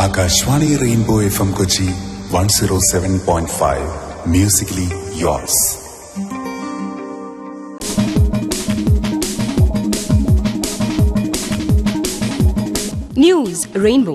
Akashvani rainbow FM Kochi 107.5 musically yours. News rainbow.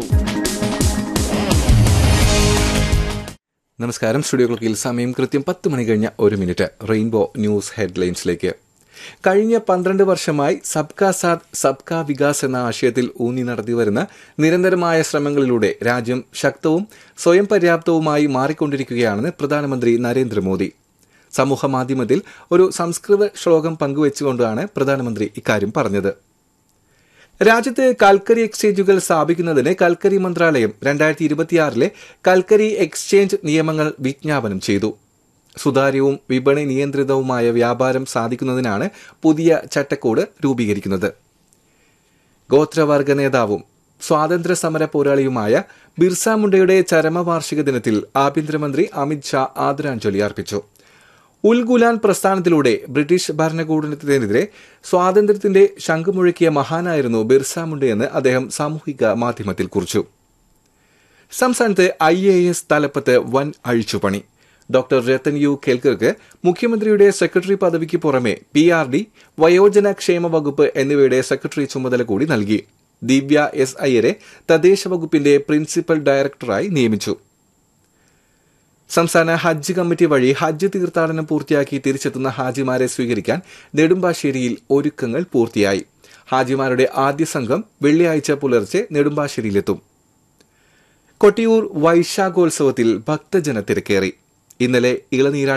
നമസ്കാരം. Studio ക്ലോക്കിൽ സമയം കൃത്യം 10 മണി കഴിഞ്ഞ 1 മിനിറ്റ്. Rainbow news ഹെഡ്ലൈൻസിലേക്ക്. കഴിഞ്ഞ 12 വർഷമായി സബ്കാ സാത്ത് സബ്കാ വികാസ് എന്ന ആശയത്തിൽ ഊന്നി നടത്തിവരുന്ന നിരന്തരമായ ശ്രമങ്ങളിലൂടെ രാജ്യം ശക്തവും സ്വയം പര്യാപ്തവുമായി മാറിക്കൊണ്ടിരിക്കുകയാണെന്ന് പ്രധാനമന്ത്രി നരേന്ദ്രമോദി. സമൂഹമാധ്യമത്തിൽ ഒരു സംസ്കൃത ശ്ലോകം പങ്കുവച്ചുകൊണ്ടാണ് പ്രധാനമന്ത്രി ഇക്കാര്യം പറഞ്ഞത്. രാജ്യത്ത് കൽക്കരി എക്സ്ചേഞ്ചുകൾ സ്ഥാപിക്കുന്നതിന് കൽക്കരി മന്ത്രാലയം 2026 കൽക്കരി എക്സ്ചേഞ്ച് നിയമങ്ങൾ വിജ്ഞാപനം ചെയ്തു. സുതാര്യവും വിപണി നിയന്ത്രിതവുമായ വ്യാപാരം സാധിക്കുന്നതിനാണ് പുതിയ ചട്ടക്കൂട് രൂപീകരിക്കുന്നത്. ഗോത്രവർഗ നേതാവും സ്വാതന്ത്ര്യ സമര പോരാളിയുമായ ബിർസ മുണ്ടയുടെ ചരമവാർഷിക ദിനത്തിൽ ആഭ്യന്തരമന്ത്രി അമിത് ഷാ ആദരാഞ്ജലി അർപ്പിച്ചു. ഉൽഗുലാൻ പ്രസ്ഥാനത്തിലൂടെ ബ്രിട്ടീഷ് ഭരണകൂടത്തിനെതിരെ സ്വാതന്ത്ര്യത്തിന്റെ ശംഖുമുഴക്കിയ മഹാനായിരുന്നു ബിർസ മുണ്ടയെന്ന് അദ്ദേഹം സാമൂഹിക മാധ്യമത്തിൽ കുറിച്ചു. സംസ്ഥാനത്ത് IAS തലപ്പത്ത് വൻ അഴിച്ചുപണി. ഡോക്ടർ രത്തൻ യു കേൽക്കർക്ക് മുഖ്യമന്ത്രിയുടെ സെക്രട്ടറി പദവിക്ക് പുറമെ PRD, വയോജന ക്ഷേമ വകുപ്പ് എന്നിവയുടെ സെക്രട്ടറി ചുമതല കൂടി നൽകി. ദിവ്യ S അയ്യരെ തദ്ദേശ വകുപ്പിന്റെ പ്രിൻസിപ്പൽ ഡയറക്ടറായി നിയമിച്ചു. സംസ്ഥാന ഹജ്ജ് കമ്മിറ്റി വഴി ഹജ്ജ് തീർത്ഥാടനം പൂർത്തിയാക്കി തിരിച്ചെത്തുന്ന ഹാജിമാരെ സ്വീകരിക്കാൻ നെടുമ്പാശ്ശേരിയിൽ ഒരുക്കങ്ങൾ പൂർത്തിയായി. ഹാജിമാരുടെ ആദ്യ സംഘം വെള്ളിയാഴ്ച പുലർച്ചെ നെടുമ്പാശ്ശേരിയിലെത്തും. കൊട്ടിയൂർ വൈശാഖോത്സവത്തിൽ ഭക്തജന തിരക്കേറി. ഇന്നലെ ഇളനീരാട്ട്